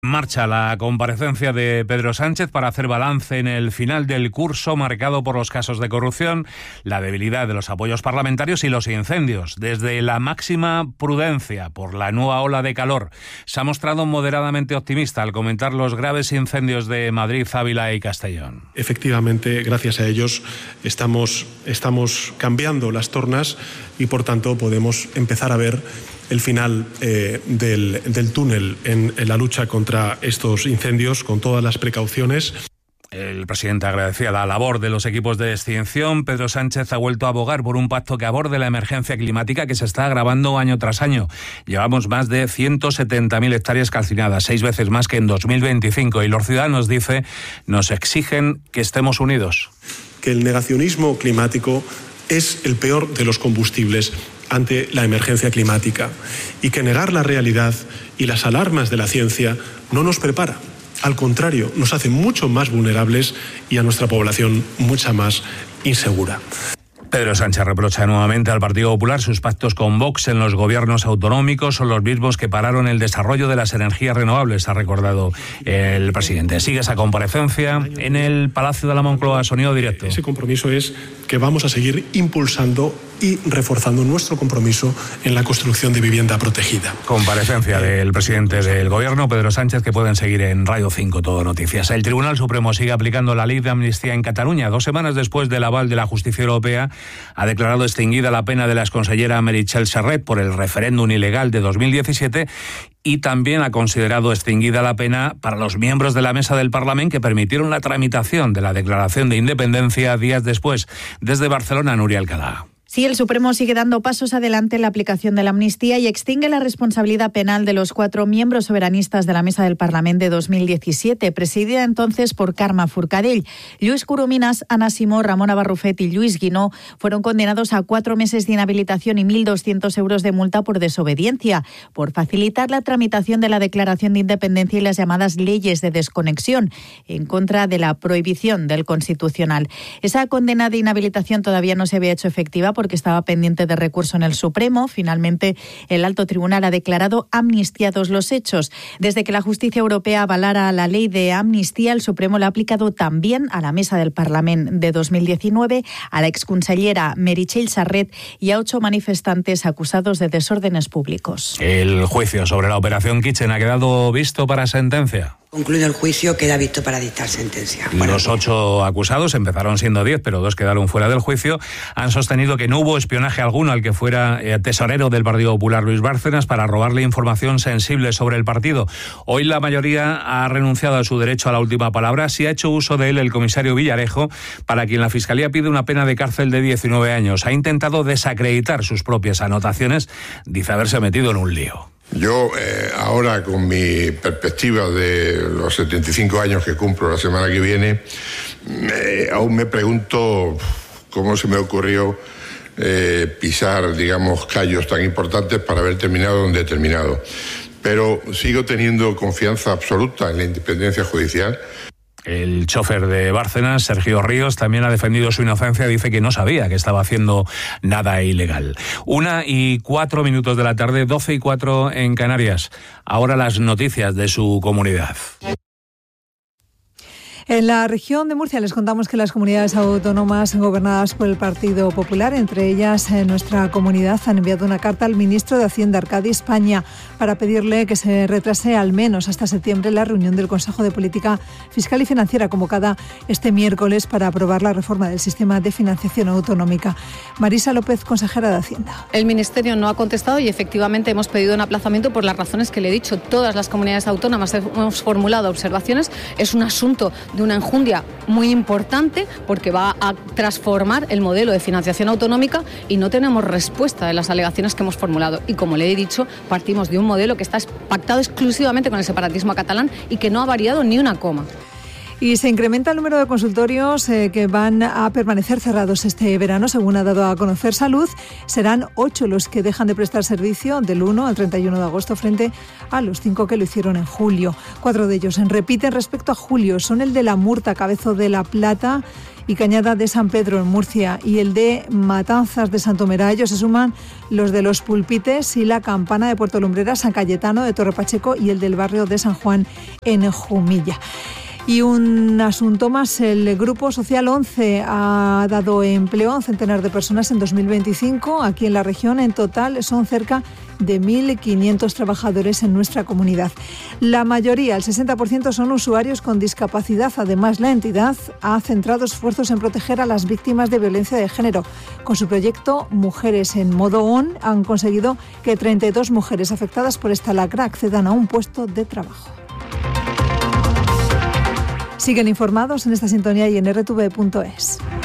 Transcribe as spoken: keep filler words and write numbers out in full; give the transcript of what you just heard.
Marcha la comparecencia de Pedro Sánchez para hacer balance en el final del curso marcado por los casos de corrupción, la debilidad de los apoyos parlamentarios y los incendios. Desde la máxima prudencia por la nueva ola de calor, se ha mostrado moderadamente optimista al comentar los graves incendios de Madrid, Ávila y Castellón. Efectivamente, gracias a ellos estamos, estamos cambiando las tornas y, por tanto, podemos empezar a ver el final eh, del, del túnel en, en la lucha contra estos incendios con todas las precauciones. El presidente agradecía la labor de los equipos de extinción. Pedro Sánchez ha vuelto a abogar por un pacto que aborde la emergencia climática que se está agravando año tras año. Llevamos más de ciento setenta mil hectáreas calcinadas, seis veces más que en dos mil veinticinco. Y los ciudadanos, dice, nos exigen que estemos unidos. Que el negacionismo climático es el peor de los combustibles ante la emergencia climática y que negar la realidad y las alarmas de la ciencia no nos prepara. Al contrario, nos hace mucho más vulnerables y a nuestra población mucha más insegura. Pedro Sánchez reprocha nuevamente al Partido Popular sus pactos con Vox en los gobiernos autonómicos. Son los mismos que pararon el desarrollo de las energías renovables, ha recordado el presidente. Sigue esa comparecencia en el Palacio de la Moncloa. Sonido directo. Ese compromiso es que vamos a seguir impulsando y reforzando nuestro compromiso en la construcción de vivienda protegida. Comparecencia del presidente del Gobierno, Pedro Sánchez, que pueden seguir en Radio cinco Todo Noticias. El Tribunal Supremo sigue aplicando la ley de amnistía en Cataluña. Dos semanas después del aval de la Justicia Europea, ha declarado extinguida la pena de la exconsellera Meritxell Serret por el referéndum ilegal de dos mil diecisiete y también ha considerado extinguida la pena para los miembros de la mesa del Parlamento que permitieron la tramitación de la declaración de independencia días después. Desde Barcelona, Nuria Alcalá. Sí, el Supremo sigue dando pasos adelante en la aplicación de la amnistía y extingue la responsabilidad penal de los cuatro miembros soberanistas de la Mesa del Parlamento de dos mil diecisiete, presidida entonces por Carme Forcadell. Lluís Corominas, Anna Simó, Ramona Barrufet y Lluís Guinó fueron condenados a cuatro meses de inhabilitación y mil doscientos euros de multa por desobediencia, por facilitar la tramitación de la declaración de independencia y las llamadas leyes de desconexión, en contra de la prohibición del Constitucional. Esa condena de inhabilitación todavía no se había hecho efectiva porque estaba pendiente de recurso en el Supremo. Finalmente, el Alto Tribunal ha declarado amnistiados los hechos. Desde que la justicia europea avalara la ley de amnistía, el Supremo la ha aplicado también a la Mesa del Parlamento de dos mil diecinueve, a la exconsellera Meritxell Serret y a ocho manifestantes acusados de desórdenes públicos. El juicio sobre la operación Kitchen ha quedado visto para sentencia. Concluido el juicio, queda visto para dictar sentencia. Los ocho acusados, empezaron siendo diez, pero dos quedaron fuera del juicio, han sostenido que no hubo espionaje alguno al que fuera eh, tesorero del Partido Popular, Luis Bárcenas, para robarle información sensible sobre el partido. Hoy la mayoría ha renunciado a su derecho a la última palabra. Sí ha hecho uso de él el comisario Villarejo, para quien la Fiscalía pide una pena de cárcel de diecinueve años. Ha intentado desacreditar sus propias anotaciones, dice haberse metido en un lío. Yo eh, ahora, con mi perspectiva de los setenta y cinco años que cumplo la semana que viene, eh, aún me pregunto cómo se me ocurrió eh, pisar, digamos, callos tan importantes para haber terminado donde he terminado. Pero sigo teniendo confianza absoluta en la independencia judicial. El chofer de Bárcenas, Sergio Ríos, también ha defendido su inocencia. Dice que no sabía que estaba haciendo nada ilegal. Una y cuatro minutos de la tarde, doce y cuatro en Canarias. Ahora las noticias de su comunidad. En la región de Murcia les contamos que las comunidades autónomas gobernadas por el Partido Popular, entre ellas en nuestra comunidad, han enviado una carta al ministro de Hacienda, Arcadi España, para pedirle que se retrase al menos hasta septiembre la reunión del Consejo de Política Fiscal y Financiera convocada este miércoles para aprobar la reforma del sistema de financiación autonómica. Marisa López, consejera de Hacienda. El Ministerio no ha contestado y efectivamente hemos pedido un aplazamiento por las razones que le he dicho. Todas las comunidades autónomas hemos formulado observaciones. Es un asunto de una enjundia muy importante porque va a transformar el modelo de financiación autonómica y no tenemos respuesta de las alegaciones que hemos formulado. Y como le he dicho, partimos de un modelo que está pactado exclusivamente con el separatismo catalán y que no ha variado ni una coma. Y se incrementa el número de consultorios eh, que van a permanecer cerrados este verano, según ha dado a conocer Salud. Serán ocho los que dejan de prestar servicio del uno al treinta y uno de agosto frente a los cinco que lo hicieron en julio. Cuatro de ellos repiten respecto a julio. Son el de La Murta, Cabezo de la Plata y Cañada de San Pedro en Murcia, y el de Matanzas de Santomera. A ellos se suman los de Los Pulpites y La Campana de Puerto Lumbrera, San Cayetano de Torre Pacheco y el del barrio de San Juan en Jumilla. Y un asunto más, el Grupo Social once ha dado empleo a un centenar de personas en dos mil veinticinco. Aquí en la región, en total, son cerca de mil quinientos trabajadores en nuestra comunidad. La mayoría, el sesenta por ciento, son usuarios con discapacidad. Además, la entidad ha centrado esfuerzos en proteger a las víctimas de violencia de género. Con su proyecto Mujeres en Modo On, han conseguido que treinta y dos mujeres afectadas por esta lacra accedan a un puesto de trabajo. Siguen informados en esta sintonía y en erre te ve punto es.